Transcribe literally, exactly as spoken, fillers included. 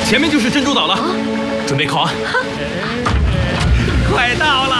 前面就是珍珠岛了，准备靠岸。 快到了！